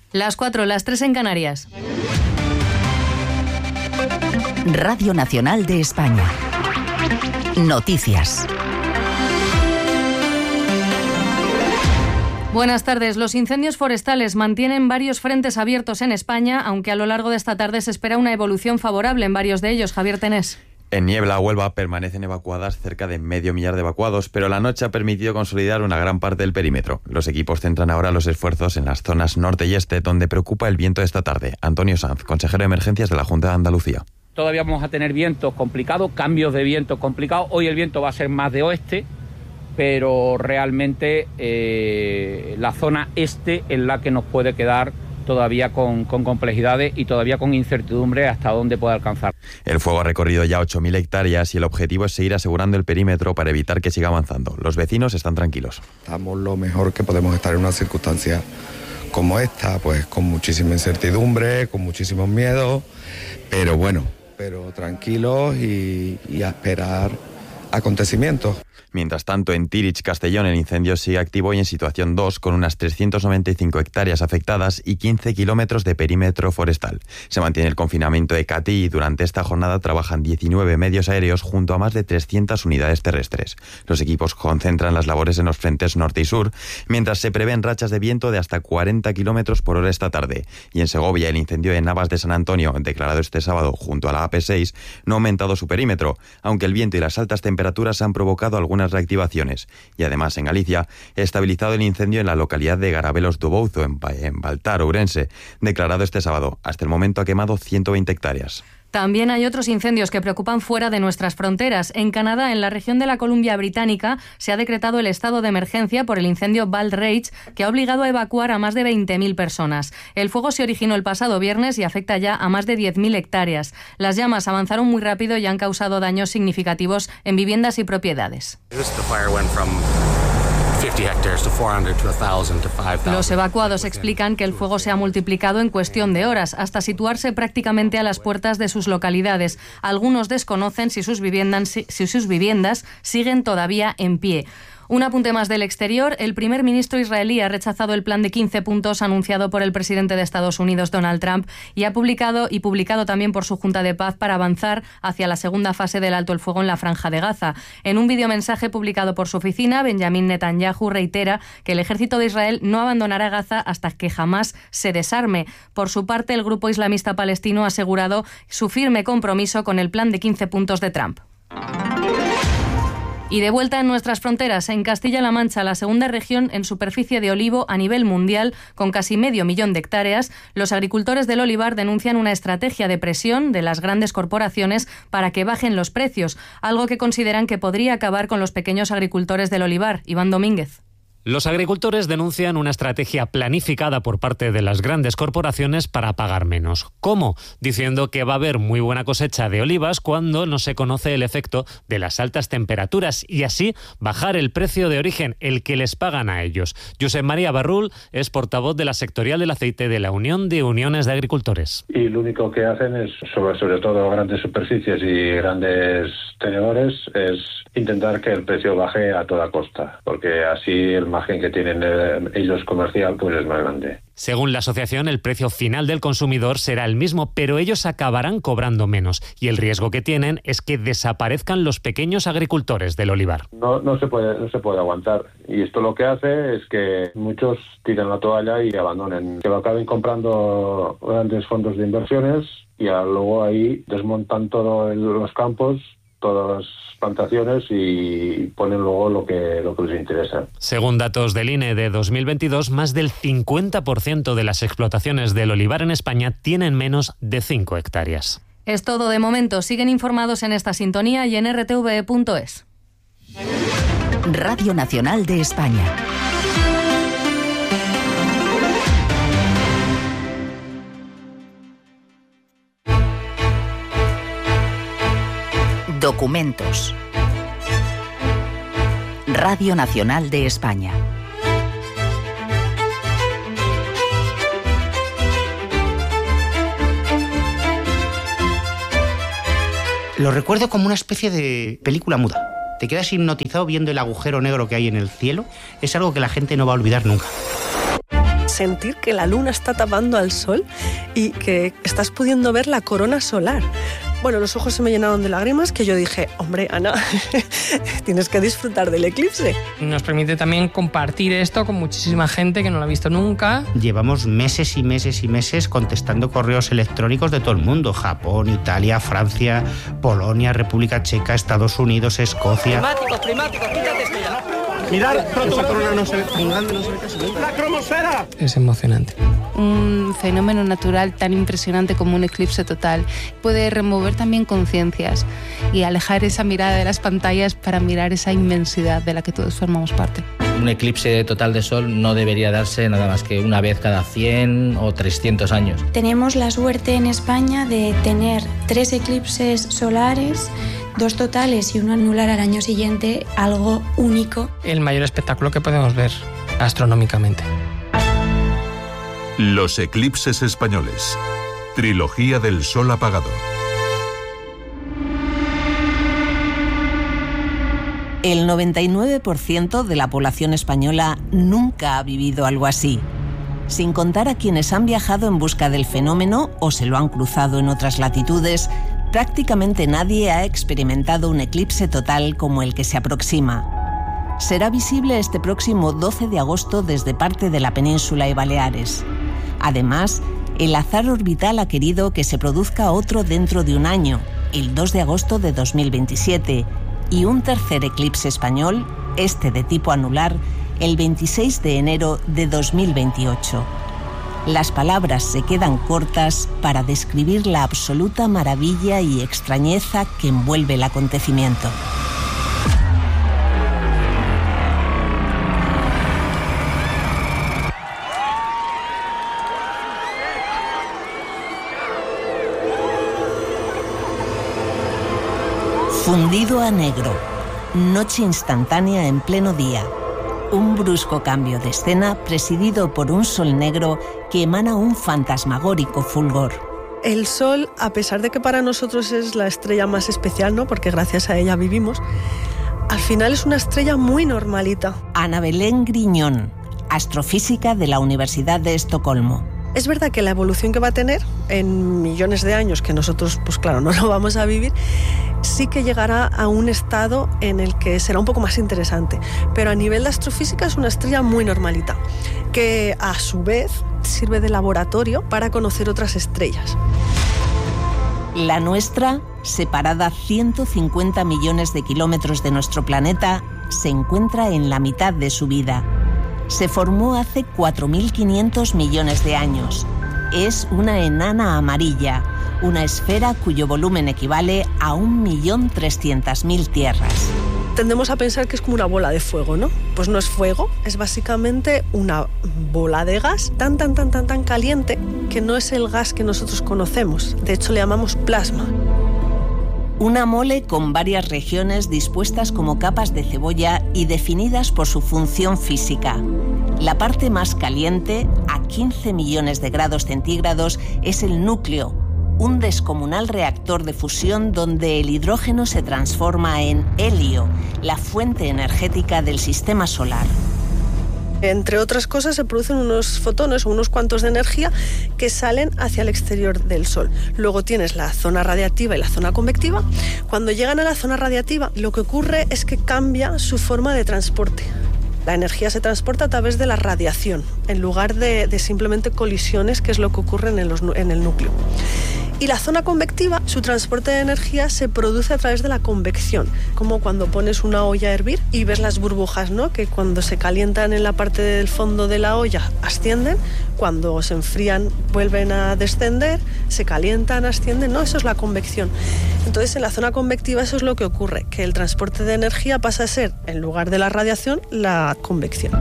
Las 4, las 3 en Canarias. Radio Nacional de España. Noticias. Buenas tardes. Los incendios forestales mantienen varios frentes abiertos en España, aunque a lo largo de esta tarde se espera una evolución favorable en varios de ellos. Javier Tenés. En Niebla, Huelva, permanecen evacuadas cerca de 500.000 de evacuados, pero la noche ha permitido consolidar una gran parte del perímetro. Los equipos centran ahora los esfuerzos en las zonas norte y este, donde preocupa el viento de esta tarde. Antonio Sanz, consejero de Emergencias de la Junta de Andalucía. Todavía vamos a tener vientos complicados, cambios de viento complicados. Hoy el viento va a ser más de oeste, pero realmente la zona este es la que nos puede quedar todavía con complejidades y todavía con incertidumbre hasta dónde puede alcanzar. El fuego ha recorrido ya 8.000 hectáreas y el objetivo es seguir asegurando el perímetro para evitar que siga avanzando. Los vecinos están tranquilos. Estamos lo mejor que podemos estar en una circunstancia como esta, pues con muchísima incertidumbre, con muchísimos miedos, pero bueno, tranquilos y a esperar acontecimientos. Mientras tanto, en Tirich, Castellón, el incendio sigue activo y en situación 2, con unas 395 hectáreas afectadas y 15 kilómetros de perímetro forestal. Se mantiene el confinamiento de Catí y durante esta jornada trabajan 19 medios aéreos junto a más de 300 unidades terrestres. Los equipos concentran las labores en los frentes norte y sur, mientras se prevén rachas de viento de hasta 40 kilómetros por hora esta tarde. Y en Segovia, el incendio de Navas de San Antonio, declarado este sábado junto a la AP6, no ha aumentado su perímetro, aunque el viento y las altas temperaturas han provocado algunas reactivaciones. Y además en Galicia, he estabilizado el incendio en la localidad de Garabelos do Bouzo, en Baltar, Ourense, declarado este sábado. Hasta el momento ha quemado 120 hectáreas. También hay otros incendios que preocupan fuera de nuestras fronteras. En Canadá, en la región de la Columbia Británica, se ha decretado el estado de emergencia por el incendio Bald Rage, que ha obligado a evacuar a más de 20.000 personas. El fuego se originó el pasado viernes y afecta ya a más de 10.000 hectáreas. Las llamas avanzaron muy rápido y han causado daños significativos en viviendas y propiedades. Los evacuados explican que el fuego se ha multiplicado en cuestión de horas, hasta situarse prácticamente a las puertas de sus localidades. Algunos desconocen si sus viviendas siguen todavía en pie. Un apunte más del exterior. El primer ministro israelí ha rechazado el plan de 15 puntos anunciado por el presidente de Estados Unidos, Donald Trump, y ha publicado también por su Junta de Paz para avanzar hacia la segunda fase del alto el fuego en la Franja de Gaza. En un videomensaje publicado por su oficina, Benjamin Netanyahu reitera que el ejército de Israel no abandonará Gaza hasta que jamás se desarme. Por su parte, el grupo islamista palestino ha asegurado su firme compromiso con el plan de 15 puntos de Trump. Y de vuelta en nuestras fronteras, en Castilla-La Mancha, la segunda región en superficie de olivo a nivel mundial, con casi 500.000 de hectáreas, los agricultores del olivar denuncian una estrategia de presión de las grandes corporaciones para que bajen los precios, algo que consideran que podría acabar con los pequeños agricultores del olivar. Iván Domínguez. Los agricultores denuncian una estrategia planificada por parte de las grandes corporaciones para pagar menos. ¿Cómo? Diciendo que va a haber muy buena cosecha de olivas cuando no se conoce el efecto de las altas temperaturas y así bajar el precio de origen, el que les pagan a ellos. Josep María Barrul es portavoz de la sectorial del aceite de la Unión de Uniones de Agricultores. Y lo único que hacen es, sobre todo grandes superficies y grandes tenedores, es intentar que el precio baje a toda costa, porque así el margen que tienen ellos comercial pues es más grande. Según la asociación, el precio final del consumidor será el mismo, pero ellos acabarán cobrando menos. Y el riesgo que tienen es que desaparezcan los pequeños agricultores del olivar. No se puede aguantar. Y esto lo que hace es que muchos tiran la toalla y abandonen. Que lo acaben comprando grandes fondos de inversiones y luego ahí desmontan todos los campos, todas las plantaciones y ponen luego lo que les interesa. Según datos del INE de 2022, más del 50% de las explotaciones del olivar en España tienen menos de 5 hectáreas. Es todo de momento. Siguen informados en esta sintonía y en rtve.es. Radio Nacional de España. Documentos. Radio Nacional de España. Lo recuerdo como una especie de película muda. Te quedas hipnotizado viendo el agujero negro que hay en el cielo. Es algo que la gente no va a olvidar nunca. sentir que la luna está tapando al sol y que estás pudiendo ver la corona solar. Bueno, los ojos se me llenaron de lágrimas, que yo dije, hombre, Ana, tienes que disfrutar del eclipse. Nos permite también compartir esto con muchísima gente que no lo ha visto nunca. Llevamos meses y meses y meses contestando correos electrónicos de todo el mundo. Japón, Italia, Francia, Polonia, República Checa, Estados Unidos, Escocia. Climáticos, quítate esto ya. Mirad, esa corona no se ve casi nunca. ¡La cromosfera! Es emocionante. Un fenómeno natural tan impresionante como un eclipse total puede remover también conciencias y alejar esa mirada de las pantallas para mirar esa inmensidad de la que todos formamos parte. Un eclipse total de sol no debería darse nada más que una vez cada 100 o 300 años. Tenemos la suerte en España de tener 3 eclipses solares, 2 totales y 1 anular al año siguiente, algo único. El mayor espectáculo que podemos ver astronómicamente. Los eclipses españoles. Trilogía del sol apagado. El 99% de la población española nunca ha vivido algo así. Sin contar a quienes han viajado en busca del fenómeno o se lo han cruzado en otras latitudes, prácticamente nadie ha experimentado un eclipse total como el que se aproxima. Será visible este próximo 12 de agosto desde parte de la península y Baleares. Además, el azar orbital ha querido que se produzca otro dentro de un año, el 2 de agosto de 2027, y un tercer eclipse español, este de tipo anular, el 26 de enero de 2028. Las palabras se quedan cortas para describir la absoluta maravilla y extrañeza que envuelve el acontecimiento. Fundido a negro, noche instantánea en pleno día. Un brusco cambio de escena presidido por un sol negro que emana un fantasmagórico fulgor. El sol, a pesar de que para nosotros es la estrella más especial, ¿no?, porque gracias a ella vivimos, al final es una estrella muy normalita. Ana Belén Griñón, astrofísica de la Universidad de Estocolmo. Es verdad que la evolución que va a tener en millones de años, que nosotros, pues claro, no lo vamos a vivir, sí que llegará a un estado en el que será un poco más interesante. Pero a nivel de astrofísica es una estrella muy normalita, que a su vez sirve de laboratorio para conocer otras estrellas. La nuestra, separada 150 millones de kilómetros de nuestro planeta, se encuentra en la mitad de su vida. Se formó hace 4.500 millones de años. Es una enana amarilla, una esfera cuyo volumen equivale a 1.300.000 tierras. Tendemos a pensar que es como una bola de fuego, ¿no? Pues no es fuego, es básicamente una bola de gas tan caliente que no es el gas que nosotros conocemos. De hecho, le llamamos plasma. Una mole con varias regiones dispuestas como capas de cebolla y definidas por su función física. La parte más caliente, a 15 millones de grados centígrados, es el núcleo, un descomunal reactor de fusión donde el hidrógeno se transforma en helio, la fuente energética del sistema solar. Entre otras cosas, se producen unos fotones o unos cuantos de energía que salen hacia el exterior del Sol. Luego tienes la zona radiactiva y la zona convectiva. Cuando llegan a la zona radiactiva, lo que ocurre es que cambia su forma de transporte. La energía se transporta a través de la radiación, en lugar de simplemente colisiones, que es lo que ocurre en el núcleo. Y la zona convectiva, su transporte de energía se produce a través de la convección, como cuando pones una olla a hervir y ves las burbujas, ¿no?, que cuando se calientan en la parte del fondo de la olla ascienden, cuando se enfrían vuelven a descender, se calientan, ascienden, ¿no? Eso es la convección. Entonces, en la zona convectiva eso es lo que ocurre, que el transporte de energía pasa a ser, en lugar de la radiación, la convección.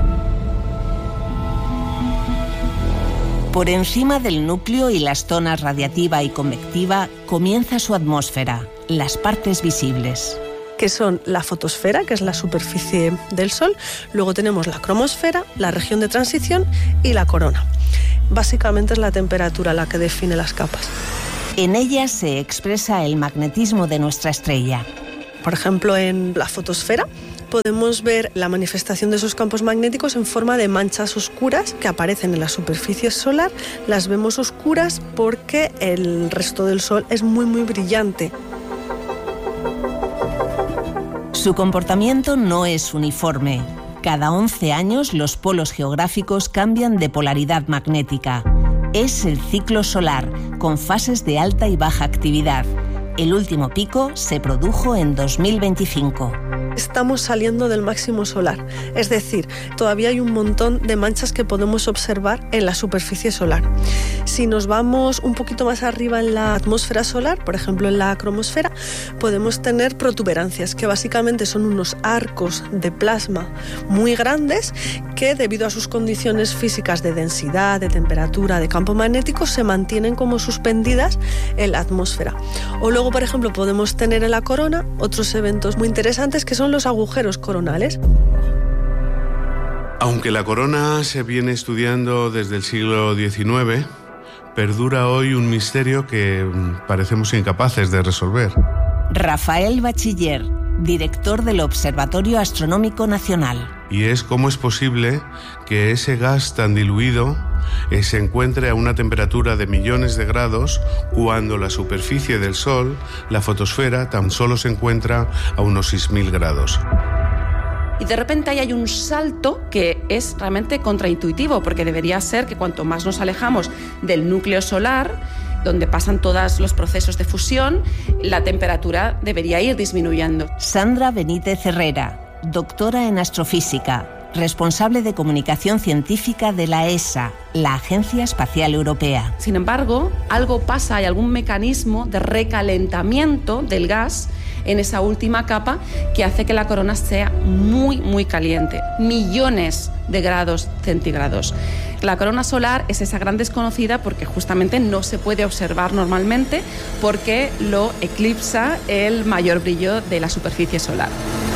Por encima del núcleo y las zonas radiativa y convectiva comienza su atmósfera, las partes visibles. Que son la fotosfera, que es la superficie del Sol, luego tenemos la cromosfera, la región de transición y la corona. Básicamente es la temperatura la que define las capas. En ellas se expresa el magnetismo de nuestra estrella. Por ejemplo, en la fotosfera podemos ver la manifestación de esos campos magnéticos en forma de manchas oscuras que aparecen en la superficie solar. Las vemos oscuras porque el resto del Sol es muy brillante. Su comportamiento no es uniforme. Cada 11 años los polos geográficos cambian de polaridad magnética. Es el ciclo solar, con fases de alta y baja actividad. El último pico se produjo en 2025. Estamos saliendo del máximo solar, es decir, todavía hay un montón de manchas que podemos observar en la superficie solar. Si nos vamos un poquito más arriba en la atmósfera solar, por ejemplo en la cromosfera, podemos tener protuberancias, que básicamente son unos arcos de plasma muy grandes que, debido a sus condiciones físicas de densidad, de temperatura, de campo magnético, se mantienen como suspendidas en la atmósfera. O luego, por ejemplo, podemos tener en la corona otros eventos muy interesantes que son los agujeros coronales. Aunque la corona se viene estudiando desde el siglo XIX, perdura hoy un misterio que parecemos incapaces de resolver. Rafael Bachiller, director del Observatorio Astronómico Nacional. Y es cómo es posible que ese gas tan diluido se encuentre a una temperatura de millones de grados cuando la superficie del Sol, la fotosfera, tan solo se encuentra a unos 6.000 grados. Y de repente ahí hay un salto que es realmente contraintuitivo, porque debería ser que cuanto más nos alejamos del núcleo solar, donde pasan todos los procesos de fusión, la temperatura debería ir disminuyendo. Sandra Benítez Herrera, doctora en astrofísica, responsable de comunicación científica de la ESA, la Agencia Espacial Europea. Sin embargo, algo pasa, hay algún mecanismo de recalentamiento del gas en esa última capa que hace que la corona sea muy caliente, millones de grados centígrados. La corona solar es esa gran desconocida porque justamente no se puede observar normalmente porque lo eclipsa el mayor brillo de la superficie solar.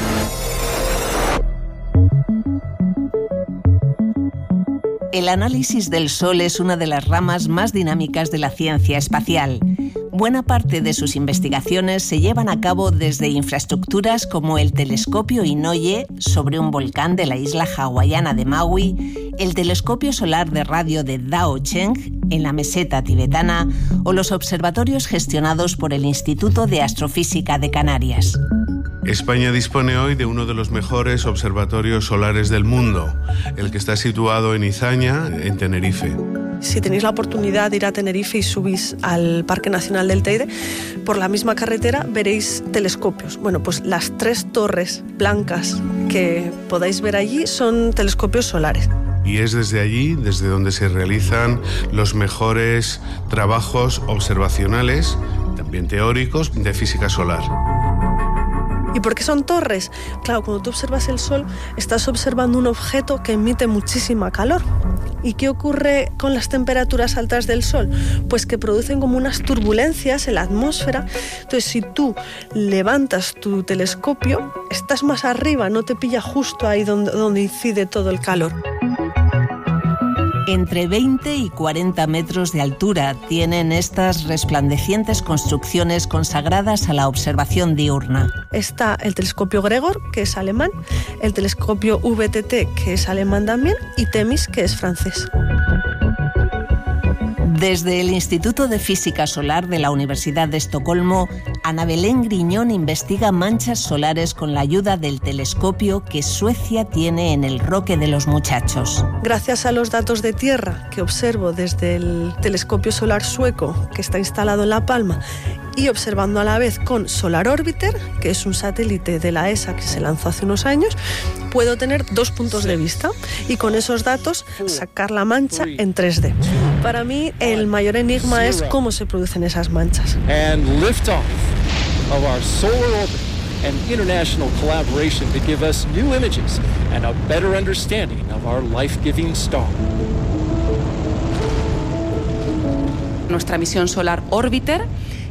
El análisis del Sol es una de las ramas más dinámicas de la ciencia espacial. Buena parte de sus investigaciones se llevan a cabo desde infraestructuras como el telescopio Inouye sobre un volcán de la isla hawaiana de Maui, el telescopio solar de radio de Dao Cheng en la meseta tibetana o los observatorios gestionados por el Instituto de Astrofísica de Canarias. España dispone hoy de uno de los mejores observatorios solares del mundo, el que está situado en Izaña, en Tenerife. Si tenéis la oportunidad de ir a Tenerife y subís al Parque Nacional del Teide, por la misma carretera veréis telescopios. Bueno, pues las 3 torres blancas que podáis ver allí son telescopios solares. Y es desde allí, desde donde se realizan los mejores trabajos observacionales, también teóricos, de física solar. ¿Y por qué son torres? Claro, cuando tú observas el Sol, estás observando un objeto que emite muchísima calor. ¿Y qué ocurre con las temperaturas altas del Sol? Pues que producen como unas turbulencias en la atmósfera. Entonces, si tú levantas tu telescopio, estás más arriba, no te pilla justo ahí donde incide todo el calor. Entre 20 y 40 metros de altura tienen estas resplandecientes construcciones consagradas a la observación diurna. Está el telescopio Gregor, que es alemán, el telescopio VTT, que es alemán también, y Temis, que es francés. Desde el Instituto de Física Solar de la Universidad de Estocolmo, Ana Belén Griñón investiga manchas solares con la ayuda del telescopio que Suecia tiene en el Roque de los Muchachos. Gracias a los datos de tierra que observo desde el telescopio solar sueco que está instalado en La Palma y observando a la vez con Solar Orbiter, que es un satélite de la ESA que se lanzó hace unos años, puedo tener 2 puntos de vista y con esos datos sacar la mancha en 3D. Para mí el mayor enigma es cómo se producen esas manchas. And liftoff of our solar orbit and international collaboration to give us new images and a better understanding of our life-giving star. Nuestra misión Solar Orbiter,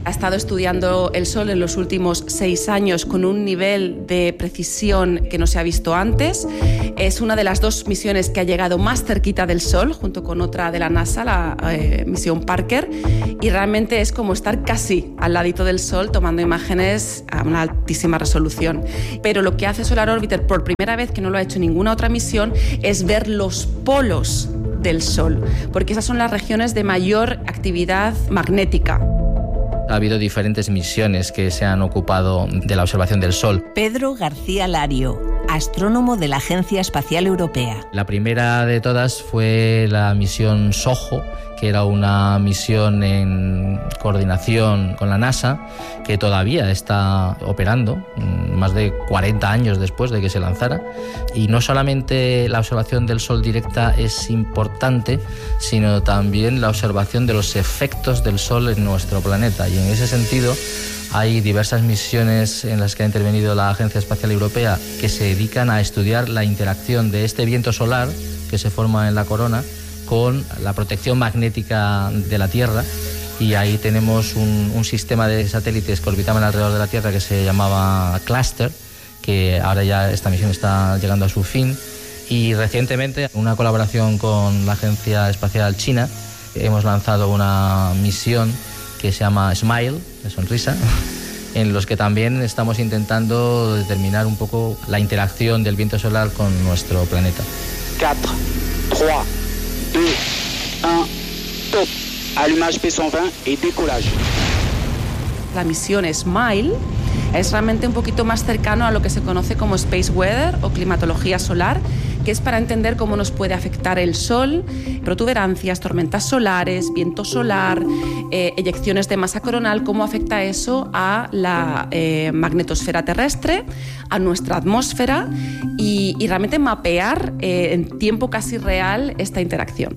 ha estado estudiando el Sol en los últimos 6 años con un nivel de precisión que no se ha visto antes. Es una de las 2 misiones que ha llegado más cerquita del Sol, junto con otra de la NASA, la misión Parker, y realmente es como estar casi al ladito del Sol tomando imágenes a una altísima resolución. Pero lo que hace Solar Orbiter por primera vez, que no lo ha hecho ninguna otra misión, es ver los polos del Sol, porque esas son las regiones de mayor actividad magnética. Ha habido diferentes misiones que se han ocupado de la observación del Sol. Pedro García Lario, astrónomo de la Agencia Espacial Europea. La primera de todas fue la misión SOHO, que era una misión en coordinación con la NASA, que todavía está operando, más de 40 años después de que se lanzara. Y no solamente la observación del Sol directa es importante, sino también la observación de los efectos del Sol en nuestro planeta. Y en ese sentido, hay diversas misiones en las que ha intervenido la Agencia Espacial Europea que se dedican a estudiar la interacción de este viento solar que se forma en la corona con la protección magnética de la Tierra, y ahí tenemos un sistema de satélites que orbitaban alrededor de la Tierra que se llamaba Cluster, que ahora ya esta misión está llegando a su fin, y recientemente, en una colaboración con la Agencia Espacial China, hemos lanzado una misión que se llama SMILE, de sonrisa, en los que también estamos intentando determinar un poco la interacción del viento solar con nuestro planeta. 4, 3, 2, 1, top. Allumage P120 y décollage. La misión SMILE es realmente un poquito más cercano a lo que se conoce como Space Weather o climatología solar, que es para entender cómo nos puede afectar el Sol, protuberancias, tormentas solares, viento solar, eyecciones de masa coronal, cómo afecta eso a la magnetosfera terrestre, a nuestra atmósfera, y realmente mapear en tiempo casi real esta interacción.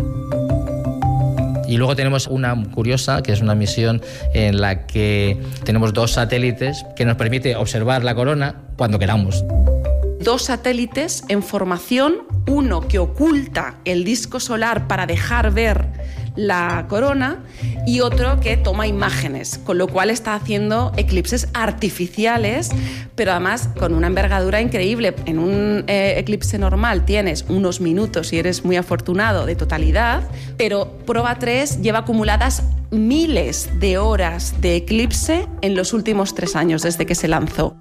Y luego tenemos una curiosa, que es una misión en la que tenemos 2 satélites que nos permite observar la corona cuando queramos. 2 satélites en formación, uno que oculta el disco solar para dejar ver la corona y otro que toma imágenes, con lo cual está haciendo eclipses artificiales, pero además con una envergadura increíble. En un eclipse normal tienes unos minutos si eres muy afortunado de totalidad, pero Proba 3 lleva acumuladas miles de horas de eclipse en los últimos 3 años desde que se lanzó.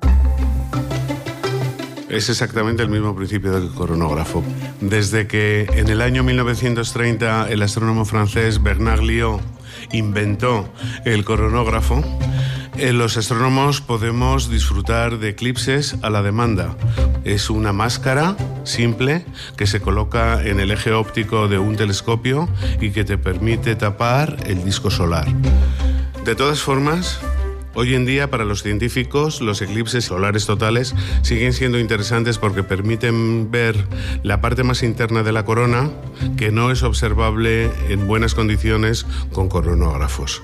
Es exactamente el mismo principio del coronógrafo. Desde que en el año 1930 el astrónomo francés Bernard Liot inventó el coronógrafo, los astrónomos podemos disfrutar de eclipses a la demanda. Es una máscara simple que se coloca en el eje óptico de un telescopio y que te permite tapar el disco solar. De todas formas, hoy en día, para los científicos, los eclipses solares totales siguen siendo interesantes porque permiten ver la parte más interna de la corona, que no es observable en buenas condiciones con coronógrafos.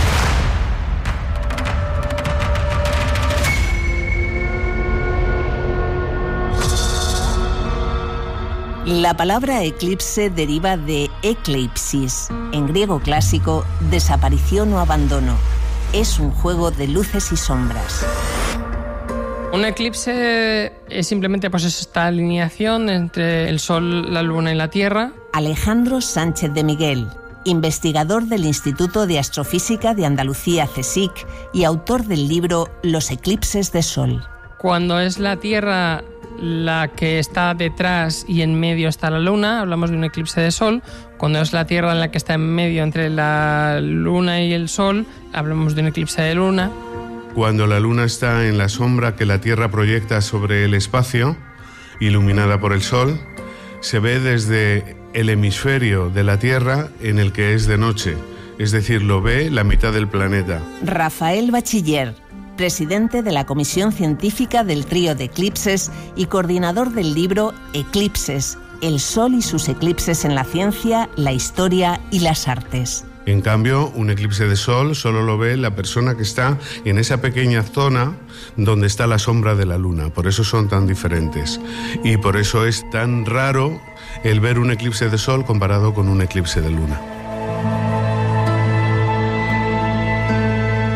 La palabra eclipse deriva de ecleipsis, en griego clásico, desaparición o abandono. Es un juego de luces y sombras. Un eclipse es simplemente pues esta alineación entre el Sol, la Luna y la Tierra. Alejandro Sánchez de Miguel, investigador del Instituto de Astrofísica de Andalucía, CSIC, y autor del libro Los eclipses de Sol. Cuando es la Tierra la que está detrás y en medio está la Luna, hablamos de un eclipse de Sol. Cuando es la Tierra en la que está en medio entre la Luna y el Sol, hablamos de un eclipse de Luna. Cuando la Luna está en la sombra que la Tierra proyecta sobre el espacio, iluminada por el Sol, se ve desde el hemisferio de la Tierra en el que es de noche, es decir, lo ve la mitad del planeta. Rafael Bachiller, presidente de la Comisión Científica del Trío de Eclipses y coordinador del libro Eclipses, el Sol y sus eclipses en la ciencia, la historia y las artes. En cambio, un eclipse de Sol solo lo ve la persona que está en esa pequeña zona donde está la sombra de la Luna. Por eso son tan diferentes. Y por eso es tan raro el ver un eclipse de Sol comparado con un eclipse de Luna.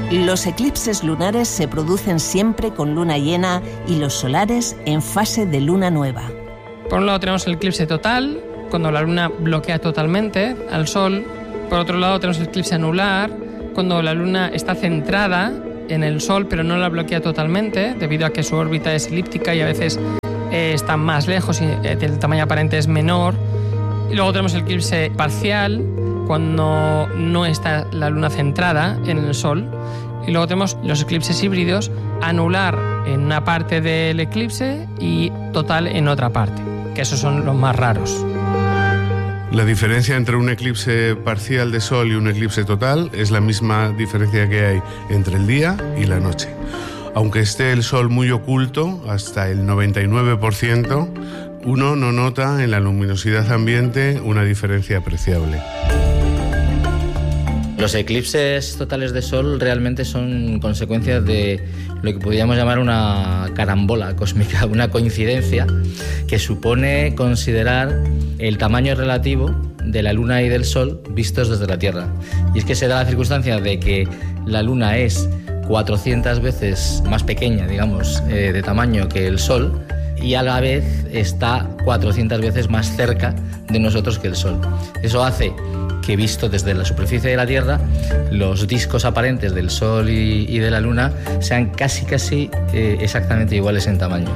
Los eclipses lunares se producen siempre con luna llena y los solares en fase de luna nueva. Por un lado tenemos el eclipse total, cuando la luna bloquea totalmente al sol. Por otro lado tenemos el eclipse anular, cuando la luna está centrada en el sol pero no la bloquea totalmente, debido a que su órbita es elíptica y a veces está más lejos y el tamaño aparente es menor. Y luego tenemos el eclipse parcial, cuando no está la luna centrada en el sol. Y luego tenemos los eclipses híbridos, anular en una parte del eclipse y total en otra parte, que esos son los más raros. La diferencia entre un eclipse parcial de sol y un eclipse total es la misma diferencia que hay entre el día y la noche. Aunque esté el sol muy oculto, hasta el 99%, uno no nota en la luminosidad ambiente una diferencia apreciable. Los eclipses totales de sol realmente son consecuencias de lo que podríamos llamar una carambola cósmica, una coincidencia que supone considerar el tamaño relativo de la luna y del sol vistos desde la Tierra. Y es que se da la circunstancia de que la luna es 400 veces más pequeña, digamos, de tamaño que el sol, y a la vez está 400 veces más cerca de nosotros que el sol. Eso hace que, visto desde la superficie de la Tierra, los discos aparentes del Sol y de la Luna sean casi exactamente iguales en tamaño.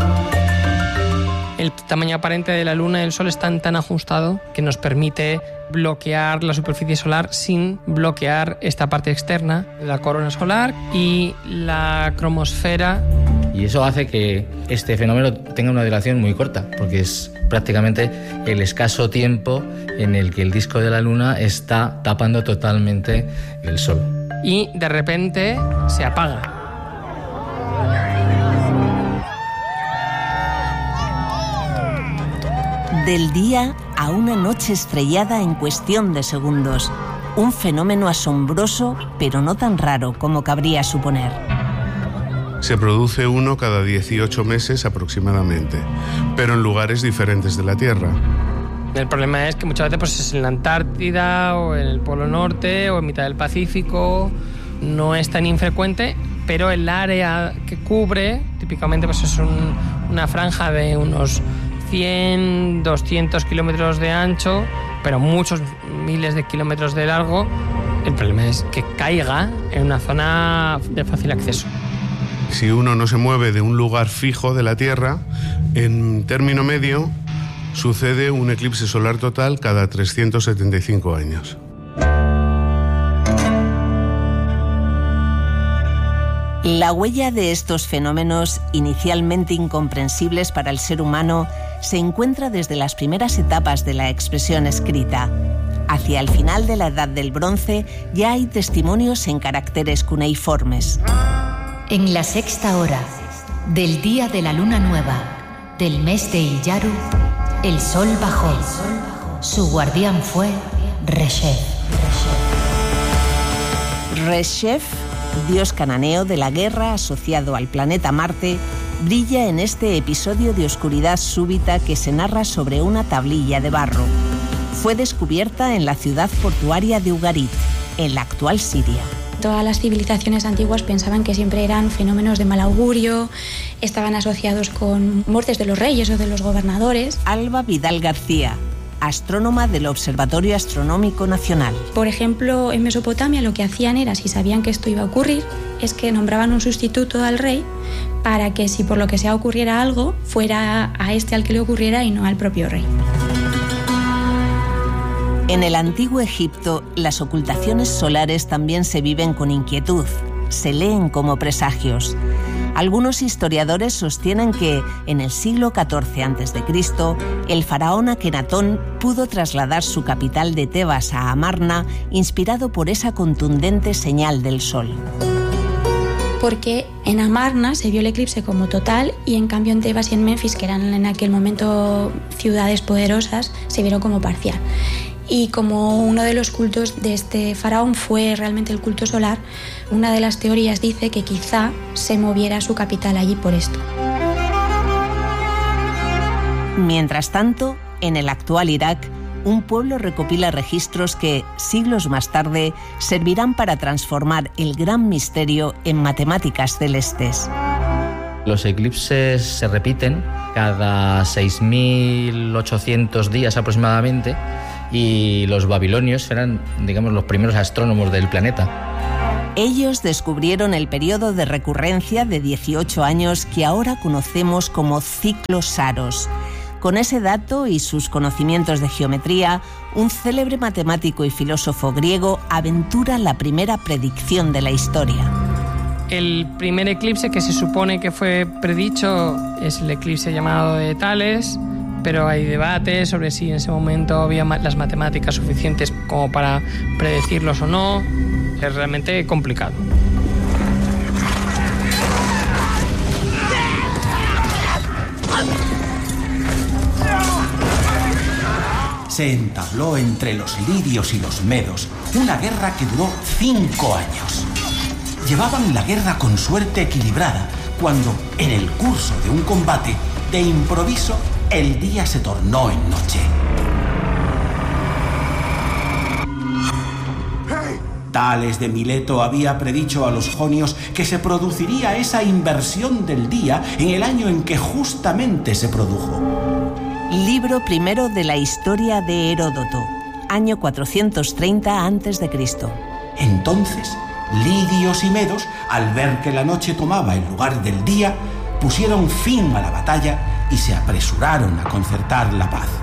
El tamaño aparente de la Luna y el Sol es tan ajustado que nos permite bloquear la superficie solar sin bloquear esta parte externa, la corona solar y la cromosfera. Y eso hace que este fenómeno tenga una duración muy corta, porque es prácticamente el escaso tiempo en el que el disco de la Luna está tapando totalmente el Sol. Y de repente se apaga. Del día a una noche estrellada en cuestión de segundos. Un fenómeno asombroso, pero no tan raro como cabría suponer. Se produce uno cada 18 meses aproximadamente, pero en lugares diferentes de la Tierra. El problema es que muchas veces pues, es en la Antártida o en el Polo Norte o en mitad del Pacífico. No es tan infrecuente, pero el área que cubre típicamente pues, es una franja de unos 100, 200 kilómetros de ancho, pero muchos miles de kilómetros de largo. El problema es que caiga en una zona de fácil acceso. Si uno no se mueve de un lugar fijo de la Tierra, en término medio sucede un eclipse solar total cada 375 años. La huella de estos fenómenos, inicialmente incomprensibles para el ser humano, se encuentra desde las primeras etapas de la expresión escrita. Hacia el final de la Edad del Bronce ya hay testimonios en caracteres cuneiformes. En la sexta hora del día de la luna nueva del mes de Iyaru, el sol bajó. Su guardián fue Reshef. Reshef, dios cananeo de la guerra asociado al planeta Marte, brilla en este episodio de oscuridad súbita que se narra sobre una tablilla de barro. Fue descubierta en la ciudad portuaria de Ugarit, en la actual Siria. Todas las civilizaciones antiguas pensaban que siempre eran fenómenos de mal augurio, estaban asociados con muertes de los reyes o de los gobernadores. Alba Vidal García, astrónoma del Observatorio Astronómico Nacional. Por ejemplo, en Mesopotamia lo que hacían era, si sabían que esto iba a ocurrir, es que nombraban un sustituto al rey para que si por lo que sea ocurriera algo, fuera a este al que le ocurriera y no al propio rey. En el antiguo Egipto, las ocultaciones solares también se viven con inquietud, se leen como presagios. Algunos historiadores sostienen que, en el siglo XIV a.C., el faraón Akenatón pudo trasladar su capital de Tebas a Amarna, inspirado por esa contundente señal del sol. Porque en Amarna se vio el eclipse como total y en cambio en Tebas y en Menfis, que eran en aquel momento ciudades poderosas, se vieron como parcial. Y como uno de los cultos de este faraón fue realmente el culto solar, una de las teorías dice que quizá se moviera su capital allí por esto. Mientras tanto, en el actual Irak, un pueblo recopila registros que, siglos más tarde, servirán para transformar el gran misterio en matemáticas celestes. Los eclipses se repiten cada 6.800 días aproximadamente y los babilonios eran, digamos, los primeros astrónomos del planeta. Ellos descubrieron el periodo de recurrencia de 18 años que ahora conocemos como ciclo Saros. Con ese dato y sus conocimientos de geometría, un célebre matemático y filósofo griego aventura la primera predicción de la historia. El primer eclipse que se supone que fue predicho es el eclipse llamado de Tales, pero hay debate sobre si en ese momento había las matemáticas suficientes como para predecirlos o no. Es realmente complicado. Se entabló entre los lidios y los medos una guerra que duró 5 años. Llevaban la guerra con suerte equilibrada cuando, en el curso de un combate, de improviso, el día se tornó en noche. Tales de Mileto había predicho a los jonios que se produciría esa inversión del día en el año en que justamente se produjo. Libro primero de la historia de Heródoto, año 430 a.C. Entonces, lidios y medos, al ver que la noche tomaba el lugar del día, pusieron fin a la batalla y se apresuraron a concertar la paz.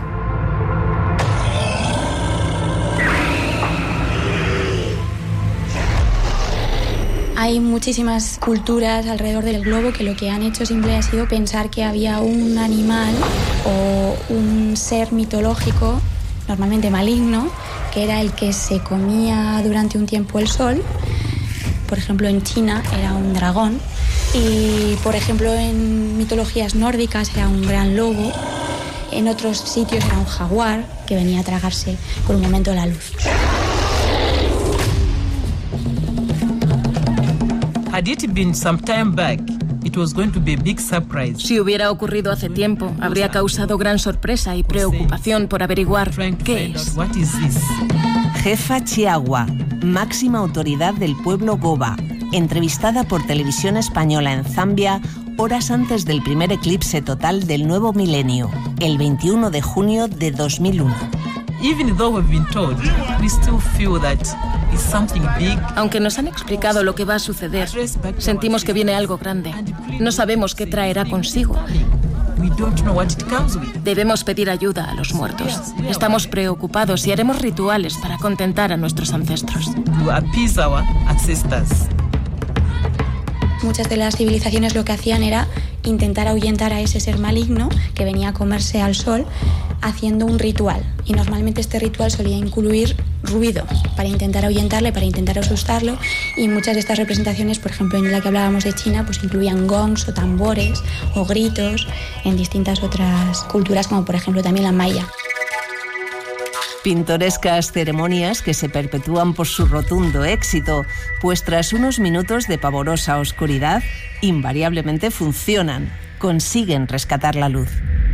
Hay muchísimas culturas alrededor del globo que lo que han hecho siempre ha sido pensar que había un animal o un ser mitológico, normalmente maligno, que era el que se comía durante un tiempo el sol. Por ejemplo, en China era un dragón y, por ejemplo, en mitologías nórdicas era un gran lobo. En otros sitios era un jaguar que venía a tragarse por un momento la luz. Si hubiera ocurrido hace tiempo, habría causado gran sorpresa y preocupación por averiguar qué es. Jefa Chiagua, máxima autoridad del pueblo Goba, entrevistada por Televisión Española en Zambia horas antes del primer eclipse total del nuevo milenio, el 21 de junio de 2001. Aunque nos han explicado lo que va a suceder, sentimos que viene algo grande. No sabemos qué traerá consigo. Debemos pedir ayuda a los muertos. Estamos preocupados y haremos rituales para contentar a nuestros ancestros. Muchas de las civilizaciones lo que hacían era intentar ahuyentar a ese ser maligno que venía a comerse al sol haciendo un ritual. Y normalmente este ritual solía incluir ruido para intentar ahuyentarle, para intentar asustarlo. Y muchas de estas representaciones, por ejemplo en la que hablábamos de China, pues incluían gongs o tambores o gritos en distintas otras culturas, como por ejemplo también la maya. Pintorescas ceremonias que se perpetúan por su rotundo éxito, pues tras unos minutos de pavorosa oscuridad, invariablemente funcionan, consiguen rescatar la luz.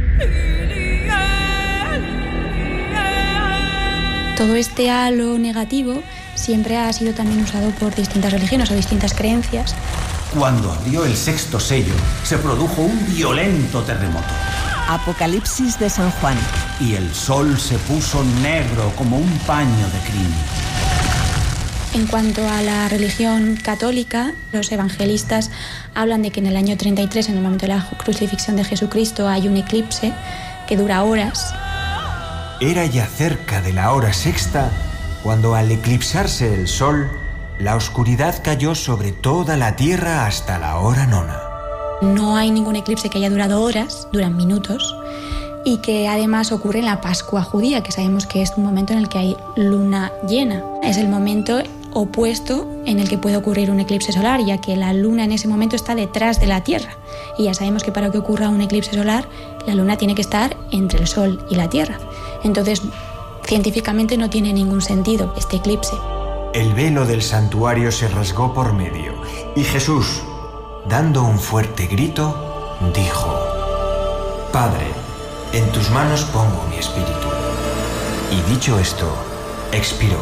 Todo este halo negativo siempre ha sido también usado por distintas religiones o distintas creencias. Cuando abrió el sexto sello, se produjo un violento terremoto. Apocalipsis de San Juan. Y el sol se puso negro como un paño de crin. En cuanto a la religión católica, los evangelistas hablan de que en el año 33, en el momento de la crucifixión de Jesucristo, hay un eclipse que dura horas. Era ya cerca de la hora sexta cuando, al eclipsarse el sol, la oscuridad cayó sobre toda la tierra hasta la hora nona. No hay ningún eclipse que haya durado horas, duran minutos, y que además ocurre en la Pascua judía, que sabemos que es un momento en el que hay luna llena. Es el momento opuesto en el que puede ocurrir un eclipse solar, ya que la luna en ese momento está detrás de la Tierra. Y ya sabemos que para que ocurra un eclipse solar, la luna tiene que estar entre el Sol y la Tierra. Entonces, científicamente no tiene ningún sentido este eclipse. El velo del santuario se rasgó por medio y Jesús, dando un fuerte grito, dijo: Padre, en tus manos pongo mi espíritu. Y dicho esto, expiró.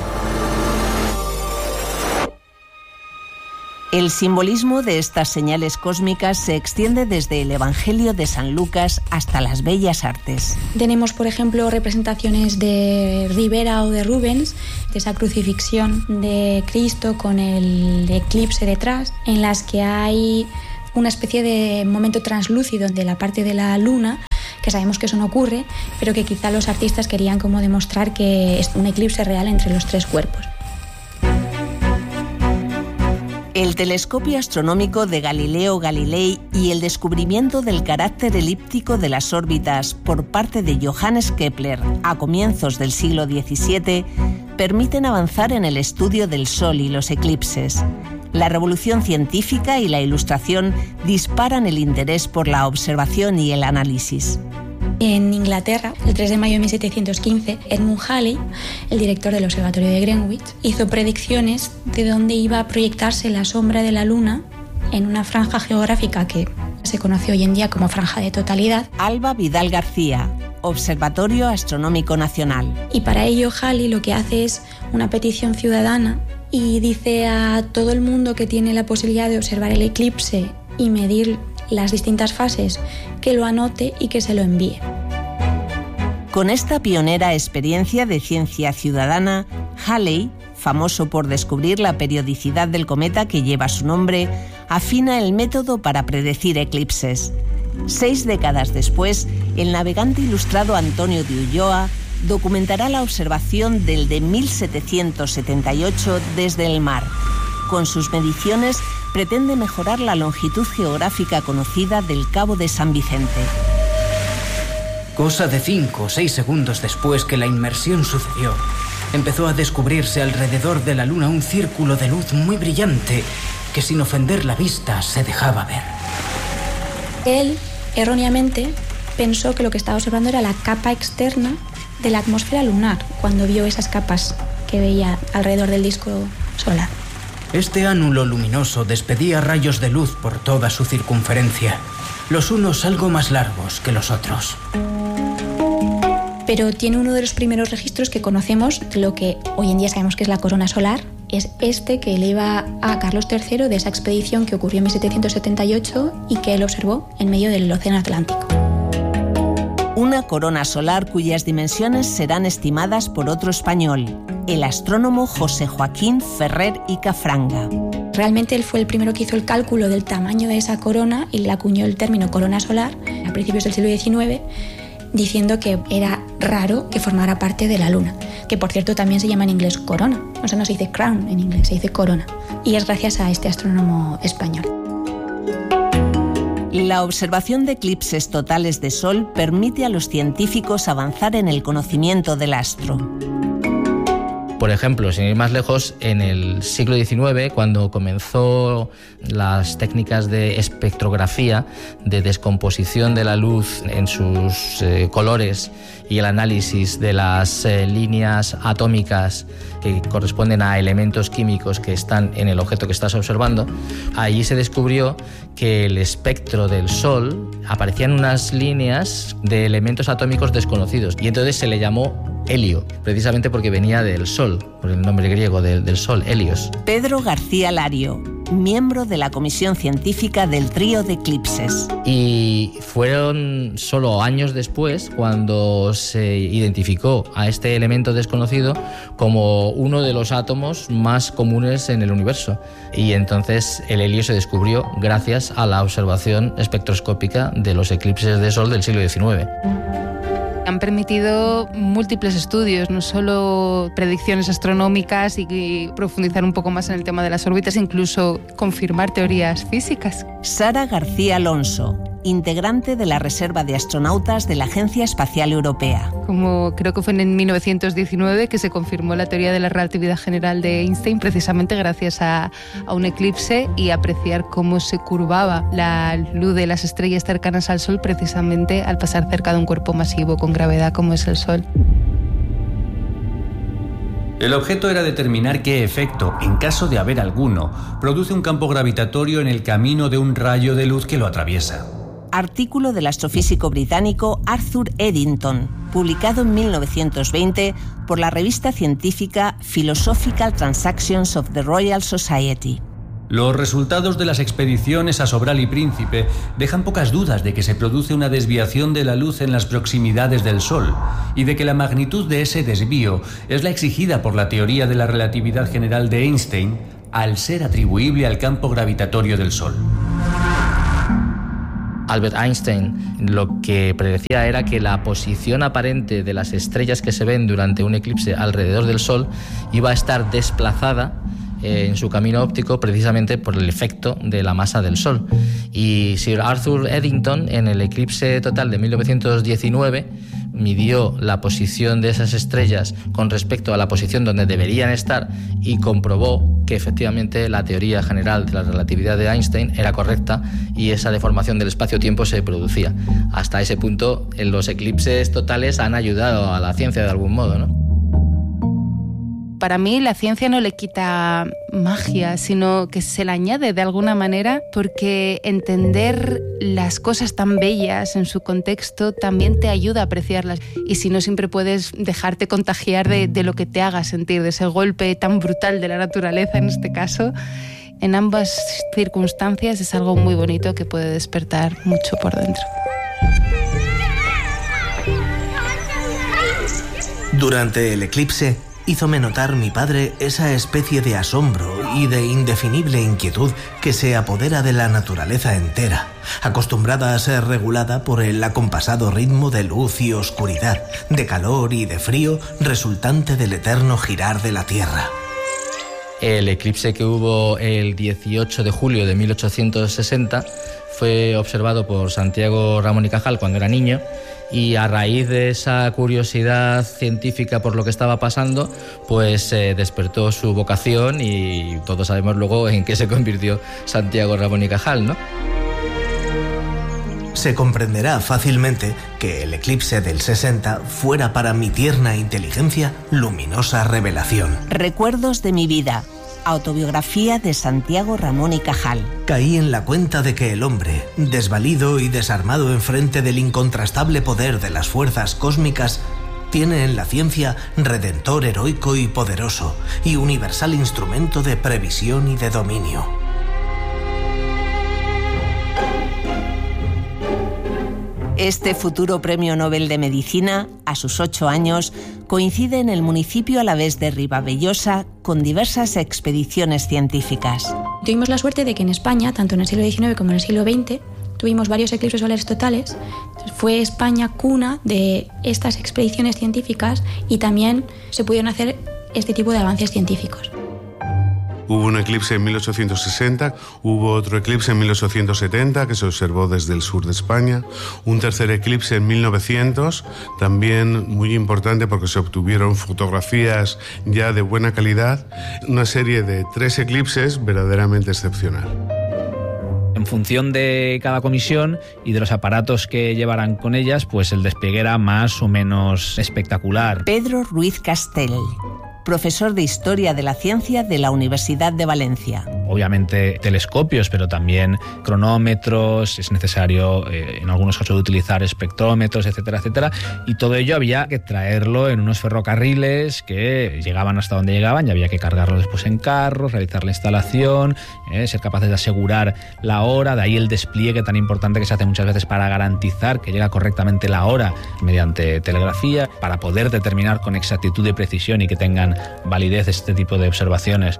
El simbolismo de estas señales cósmicas se extiende desde el Evangelio de San Lucas hasta las bellas artes. Tenemos, por ejemplo, representaciones de Ribera o de Rubens, de esa crucifixión de Cristo con el eclipse detrás, en las que hay una especie de momento translúcido de la parte de la luna, que sabemos que eso no ocurre, pero que quizá los artistas querían como demostrar que es un eclipse real entre los tres cuerpos. El telescopio astronómico de Galileo Galilei y el descubrimiento del carácter elíptico de las órbitas por parte de Johannes Kepler a comienzos del siglo XVII permiten avanzar en el estudio del Sol y los eclipses. La revolución científica y la Ilustración disparan el interés por la observación y el análisis. En Inglaterra, el 3 de mayo de 1715, Edmund Halley, el director del Observatorio de Greenwich, hizo predicciones de dónde iba a proyectarse la sombra de la Luna en una franja geográfica que se conoce hoy en día como franja de totalidad. Alba Vidal García, Observatorio Astronómico Nacional. Y para ello Halley lo que hace es una petición ciudadana y dice a todo el mundo que tiene la posibilidad de observar el eclipse y medir las distintas fases, que lo anote y que se lo envíe. Con esta pionera experiencia de ciencia ciudadana, Halley, famoso por descubrir la periodicidad del cometa que lleva su nombre, afina el método para predecir eclipses. 6 décadas después, el navegante ilustrado Antonio de Ulloa documentará la observación del de 1778 desde el mar. Con sus mediciones pretende mejorar la longitud geográfica conocida del Cabo de San Vicente. Cosa de 5 o 6 segundos después que la inmersión sucedió, empezó a descubrirse alrededor de la Luna un círculo de luz muy brillante que sin ofender la vista se dejaba ver. Él, erróneamente, pensó que lo que estaba observando era la capa externa de la atmósfera lunar, cuando vio esas capas que veía alrededor del disco solar. Este ánulo luminoso despedía rayos de luz por toda su circunferencia, los unos algo más largos que los otros. Pero tiene uno de los primeros registros que conocemos de lo que hoy en día sabemos que es la corona solar. Es este que eleva a Carlos III de esa expedición que ocurrió en 1778 y que él observó en medio del Océano Atlántico. Una corona solar cuyas dimensiones serán estimadas por otro español, el astrónomo José Joaquín Ferrer y Cafranga. Realmente él fue el primero que hizo el cálculo del tamaño de esa corona y le acuñó el término corona solar a principios del siglo XIX, diciendo que era raro que formara parte de la Luna, que por cierto también se llama en inglés corona, o sea, no se dice crown en inglés, se dice corona, y es gracias a este astrónomo español. La observación de eclipses totales de Sol permite a los científicos avanzar en el conocimiento del astro. Por ejemplo, sin ir más lejos, en el siglo XIX, cuando comenzó las técnicas de espectrografía, de descomposición de la luz en sus colores y el análisis de las líneas atómicas que corresponden a elementos químicos que están en el objeto que estás observando, allí se descubrió que el espectro del Sol aparecían unas líneas de elementos atómicos desconocidos y entonces se le llamó helio, precisamente porque venía del Sol, por el nombre griego del Sol, Helios. Pedro García Lario, miembro de la Comisión Científica del Trío de Eclipses. Y fueron solo años después cuando se identificó a este elemento desconocido como uno de los átomos más comunes en el universo. Y entonces el helio se descubrió gracias a la observación espectroscópica de los eclipses de Sol del siglo XIX. Han permitido múltiples estudios, no solo predicciones astronómicas y profundizar un poco más en el tema de las órbitas, incluso confirmar teorías físicas. Sara García Alonso, integrante de la Reserva de Astronautas de la Agencia Espacial Europea. Como creo que fue en 1919 que se confirmó la teoría de la relatividad general de Einstein, precisamente gracias a un eclipse, y apreciar cómo se curvaba la luz de las estrellas cercanas al Sol precisamente al pasar cerca de un cuerpo masivo con gravedad como es el Sol. El objeto era determinar qué efecto, en caso de haber alguno, produce un campo gravitatorio en el camino de un rayo de luz que lo atraviesa. artículo del astrofísico británico Arthur Eddington, publicado en 1920 por la revista científica Philosophical Transactions of the Royal Society. Los resultados de las expediciones a Sobral y Príncipe dejan pocas dudas de que se produce una desviación de la luz en las proximidades del Sol y de que la magnitud de ese desvío es la exigida por la teoría de la relatividad general de Einstein al ser atribuible al campo gravitatorio del Sol. Albert Einstein lo que predecía era que la posición aparente de las estrellas que se ven durante un eclipse alrededor del Sol iba a estar desplazada en su camino óptico precisamente por el efecto de la masa del Sol. Y Sir Arthur Eddington, en el eclipse total de 1919, midió la posición de esas estrellas con respecto a la posición donde deberían estar y comprobó que efectivamente la teoría general de la relatividad de Einstein era correcta y esa deformación del espacio-tiempo se producía. Hasta ese punto, los eclipses totales han ayudado a la ciencia de algún modo, ¿no? Para mí la ciencia no le quita magia, sino que se la añade de alguna manera, porque entender las cosas tan bellas en su contexto también te ayuda a apreciarlas. Y si no, siempre puedes dejarte contagiar de lo que te haga sentir, de ese golpe tan brutal de la naturaleza en este caso. En ambas circunstancias es algo muy bonito que puede despertar mucho por dentro. Durante el eclipse, hízome notar mi padre esa especie de asombro y de indefinible inquietud que se apodera de la naturaleza entera, acostumbrada a ser regulada por el acompasado ritmo de luz y oscuridad, de calor y de frío resultante del eterno girar de la Tierra. El eclipse que hubo el 18 de julio de 1860 fue observado por Santiago Ramón y Cajal cuando era niño, y a raíz de esa curiosidad científica por lo que estaba pasando, pues despertó su vocación y todos sabemos luego en qué se convirtió Santiago Ramón y Cajal, ¿no? Se comprenderá fácilmente que el eclipse del 60 fuera para mi tierna inteligencia luminosa revelación. Recuerdos de mi vida. Autobiografía de Santiago Ramón y Cajal. Caí en la cuenta de que el hombre, desvalido y desarmado enfrente del incontrastable poder de las fuerzas cósmicas, tiene en la ciencia redentor heroico y poderoso, y universal instrumento de previsión y de dominio. Este futuro Premio Nobel de Medicina, a sus 8 años, coincide en el municipio alavés de Ribavellosa con diversas expediciones científicas. Tuvimos la suerte de que en España, tanto en el siglo XIX como en el siglo XX, tuvimos varios eclipses solares totales. Fue España cuna de estas expediciones científicas y también se pudieron hacer este tipo de avances científicos. Hubo un eclipse en 1860, hubo otro eclipse en 1870 que se observó desde el sur de España, un tercer eclipse en 1900, también muy importante porque se obtuvieron fotografías ya de buena calidad, una serie de 3 eclipses verdaderamente excepcional. En función de cada comisión y de los aparatos que llevaran con ellas, pues el despliegue era más o menos espectacular. Pedro Ruiz Castell, profesor de Historia de la Ciencia de la Universidad de Valencia. Obviamente telescopios, pero también cronómetros, es necesario en algunos casos utilizar espectrómetros, etcétera, etcétera, y todo ello había que traerlo en unos ferrocarriles que llegaban hasta donde llegaban y había que cargarlo después en carros, realizar la instalación, ser capaces de asegurar la hora, de ahí el despliegue tan importante que se hace muchas veces para garantizar que llega correctamente la hora mediante telegrafía, para poder determinar con exactitud y precisión y que tengan validez este tipo de observaciones.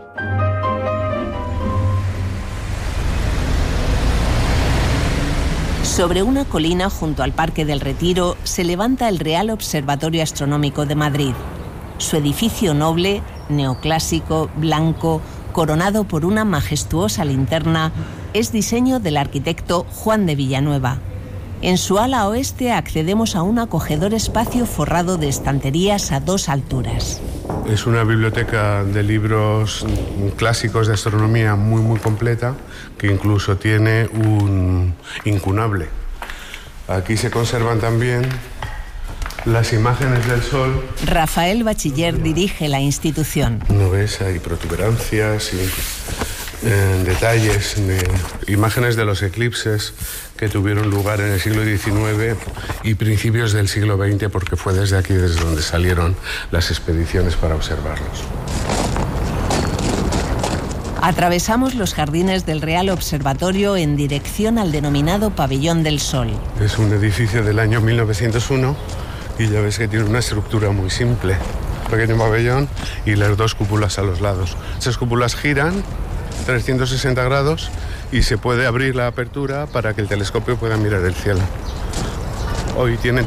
Sobre una colina junto al Parque del Retiro se levanta el Real Observatorio Astronómico de Madrid. Su edificio noble, neoclásico, blanco, coronado por una majestuosa linterna, es diseño del arquitecto Juan de Villanueva. En su ala oeste accedemos a un acogedor espacio forrado de estanterías a 2 alturas. Es una biblioteca de libros clásicos de astronomía muy completa, que incluso tiene un incunable. Aquí se conservan también las imágenes del Sol. Rafael Bachiller dirige la institución. ¿No ves? Hay protuberancias detalles de imágenes de los eclipses que tuvieron lugar en el siglo XIX y principios del siglo XX, porque fue desde aquí desde donde salieron las expediciones para observarlos. Atravesamos los jardines del Real Observatorio en dirección al denominado Pabellón del Sol. Es un edificio del año 1901 y ya ves que tiene una estructura muy simple. Pequeño pabellón y las dos cúpulas a los lados. Esas cúpulas giran 360 grados y se puede abrir la apertura para que el telescopio pueda mirar el cielo. Hoy tienen